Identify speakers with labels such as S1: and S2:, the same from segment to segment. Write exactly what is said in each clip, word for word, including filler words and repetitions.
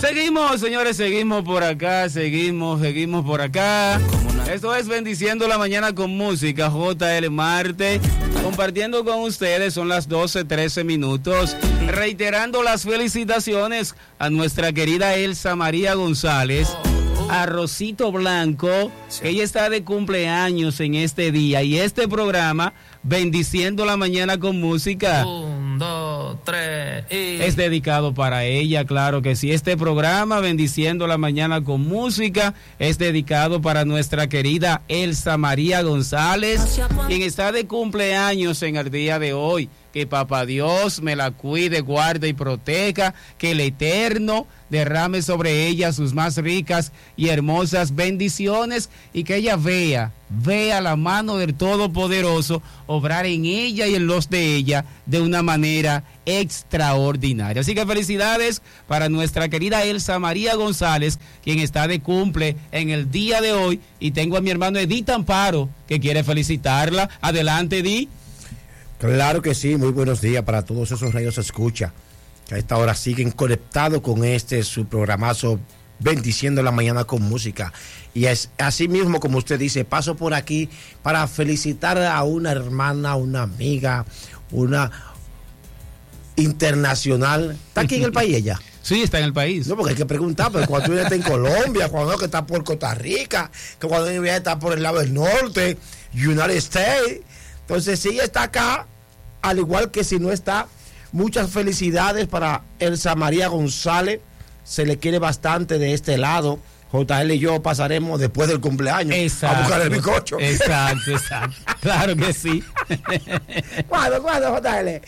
S1: Seguimos, señores, seguimos por acá, seguimos, seguimos por acá. Esto es Bendiciendo la Mañana con Música, J L Marte, compartiendo con ustedes, son las doce trece minutos, reiterando las felicitaciones a nuestra querida Elsa María González, a Rosito Blanco, que ella está de cumpleaños en este día, y este programa, Bendiciendo la Mañana con Música,
S2: Un, dos, tres, y...
S1: es dedicado para ella, claro que sí. Este programa, Bendiciendo la Mañana con Música, es dedicado para nuestra querida Elsa María González, quien está de cumpleaños en el día de hoy. Que Papá Dios me la cuide, guarde y proteja, que el Eterno derrame sobre ella sus más ricas y hermosas bendiciones, y que ella vea, vea la mano del Todopoderoso obrar en ella y en los de ella de una manera extraordinaria. Así que felicidades para nuestra querida Elsa María González, quien está de cumple en el día de hoy, y tengo a mi hermano Edith Amparo, que quiere felicitarla. Adelante, Edith.
S3: Claro que sí, muy buenos días para todos esos radios escucha que a esta hora siguen conectados con este su programazo Bendiciendo la Mañana con Música. Y es así mismo, como usted dice, paso por aquí para felicitar a una hermana, una amiga, una internacional. ¿Está aquí en el país ella?
S1: Sí, está en el país.
S3: No, porque hay que preguntar, pero cuando ella está en Colombia, cuando no, que está por Costa Rica, que cuando ella está por el lado del norte, United States. Entonces, si ella está acá, al igual que si no está, muchas felicidades para Elsa María González. Se le quiere bastante de este lado. J L y yo pasaremos después del cumpleaños
S1: exacto,
S3: a buscar el bizcocho.
S1: Exacto, exacto. Claro que sí.
S3: ¿Cuándo, cuándo, J L?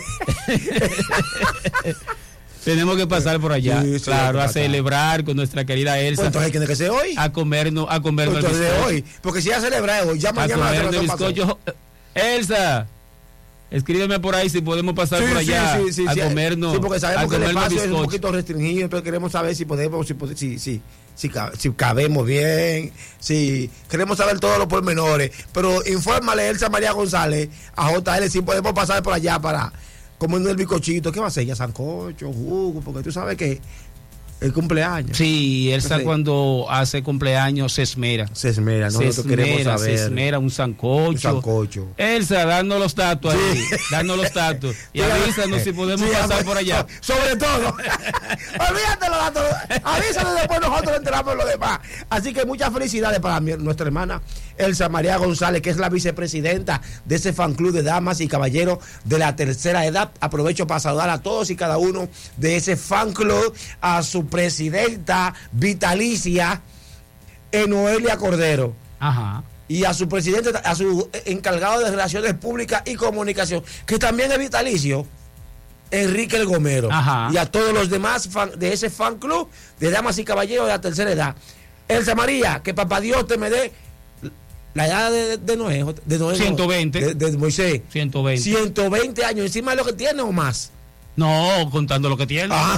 S1: Tenemos que pasar por allá,
S3: sí, sí,
S1: claro, a celebrar con nuestra querida Elsa.
S3: Pues entonces tiene que ser hoy.
S1: A comernos, a comernos
S3: pues
S1: el bizcocho.
S3: Hoy, porque si ya celebra hoy, ya mañana.
S1: A comernos el bizcocho. Elsa, escríbeme por ahí si podemos pasar sí, por allá
S3: sí, sí, sí,
S1: a
S3: sí,
S1: comernos.
S3: Sí, porque sabemos que el espacio
S1: bizcocho.
S3: es un poquito restringido, entonces queremos saber si podemos, si podemos, si, si, si, si cabemos bien, si queremos saber todos los pormenores. Pero infórmale Elsa María González a J L si podemos pasar por allá para comer el bizcochito. ¿Qué va a hacer? Ya sancocho, jugo, porque tú sabes que el cumpleaños.
S1: Sí, Elsa
S3: sí.
S1: Cuando hace cumpleaños se esmera.
S3: Se esmera, nosotros
S1: se esmera,
S3: queremos saber.
S1: Se esmera, un sancocho.
S3: Un sancocho.
S1: Elsa, danos los datos sí. ahí, danos los datos. Y sí, avísanos si podemos sí, pasar por allá.
S3: Sobre todo, olvídate los datos, avísanos después nosotros enteramos lo demás. Así que muchas felicidades para mi, nuestra hermana Elsa María González, que es la vicepresidenta de ese fan club de damas y caballeros de la tercera edad. Aprovecho para saludar a todos y cada uno de ese fan club, a su presidenta vitalicia, Enoelia Cordero.
S1: Ajá.
S3: Y a su presidente, a su encargado de Relaciones Públicas y Comunicación, que también es vitalicio, Enrique El Gomero.
S1: Ajá.
S3: Y a todos los demás fan, de ese fan club de damas y caballeros de la tercera edad. Elsa María, que papá Dios te me dé la edad de, de Noé, de Noé
S1: ciento veinte.
S3: De, de Moisés.
S1: ciento veinte.
S3: ciento veinte años, encima de lo que tiene o más.
S1: No, contando lo que tiene. Ah.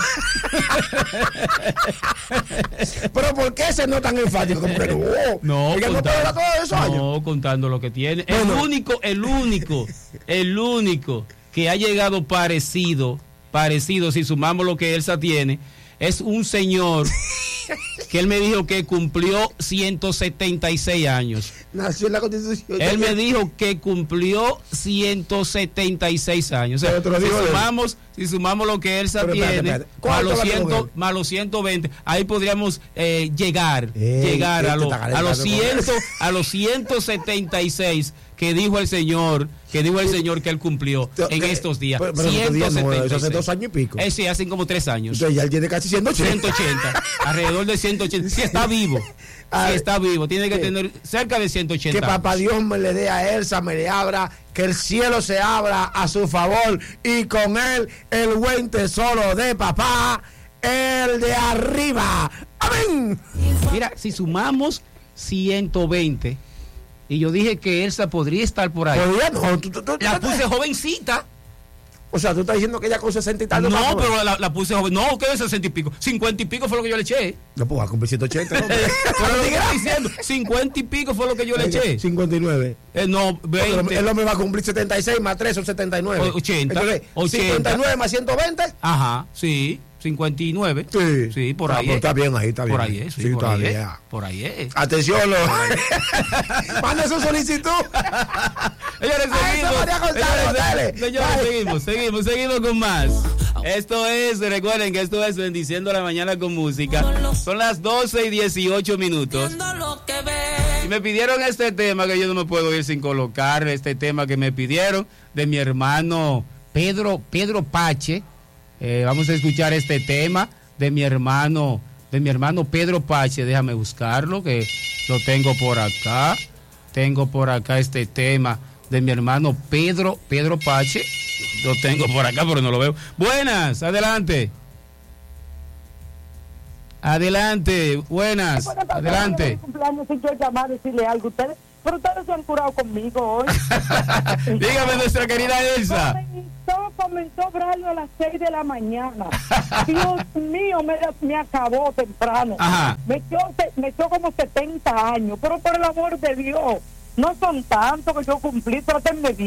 S3: Pero ¿por qué ese no tan enfático? Como que no,
S1: no,
S3: contando, no, puede todos esos
S1: no
S3: años.
S1: contando lo que tiene. Bueno. El único, el único, el único que ha llegado parecido, parecido, si sumamos lo que Elsa tiene, es un señor que él me dijo que cumplió ciento setenta y seis años.
S3: Nació en la Constitución.
S1: Él me dijo que cumplió ciento setenta y seis años. O sea, si sumamos, si sumamos lo que Elsa tiene, más los, cien, más los ciento veinte, ahí podríamos eh, llegar, eh, llegar a, lo, a los cien, a los ciento setenta y seis que dijo el señor, que dijo el señor que él cumplió en estos días.
S3: Pero, pero ciento setenta y seis. No, eso hace dos años y pico.
S1: Eh, sí, hacen como tres años.
S3: Entonces ya él tiene casi ciento ochenta.
S1: ciento ochenta, alrededor de ciento ochenta. Sí está vivo. Sí está vivo, tiene que sí. tener cerca de ciento ochenta.
S3: Que papá Dios me le dé a Elsa, me le abra, que el cielo se abra a su favor y con él el buen tesoro de papá, el de arriba. Amén.
S1: Mira, si sumamos ciento veinte, y yo dije que Elsa podría estar por ahí.
S3: Podría, no, tú, tú, tú,
S1: la puse jovencita.
S3: O sea, tú estás diciendo que ella con sesenta y tal.
S1: No, no pero la, la puse joven. No, que de sesenta y pico. cincuenta y pico fue lo que yo le eché.
S3: No, pues va a cumplir ciento ochenta. ¿no?
S1: Pero lo que estoy diciendo, cincuenta y pico fue lo que yo le eché.
S3: cincuenta y nueve.
S1: Eh, no, veinte.
S3: El hombre va a cumplir setenta y seis más tres son setenta y nueve.
S1: ochenta.
S3: Entonces,
S1: ochenta.
S3: cincuenta y nueve más ciento veinte.
S1: Ajá, sí. cincuenta y nueve.
S3: Sí,
S1: sí, por
S3: ah,
S1: ahí.
S3: Está bien ahí, está bien.
S1: Por ahí es, sí,
S3: sí,
S1: por, ahí es
S3: bien.
S1: por ahí es.
S3: Atención, lo... mande su solicitud.
S1: Señores, seguimos. Señores, dale, señores, dale. seguimos, seguimos, seguimos con más. Esto es, recuerden que esto es Bendiciendo la Mañana con Música. Son las doce y dieciocho minutos. Y me pidieron este tema que yo no me puedo ir sin colocar, este tema que me pidieron de mi hermano Pedro, Pedro Pache. Eh, vamos a escuchar este tema de mi hermano, de mi hermano Pedro Pache. Déjame buscarlo, que lo tengo por acá. Tengo por acá este tema de mi hermano Pedro, Pedro Pache. Lo tengo por acá, pero no lo veo. Buenas, adelante. Adelante, buenas, adelante.
S4: Cumpleaños sin yo llamar, decirle algo a ustedes, pero ustedes se han curado conmigo hoy.
S1: Dígame, nuestra querida Elsa.
S4: Comenzó, comenzó a obrarlo a las seis de la mañana. Dios mío, me, me acabó temprano.
S1: Ajá.
S4: Me echó, me echó como setenta años, pero por el amor de Dios, no son tantos que yo cumplí, trátenme bien.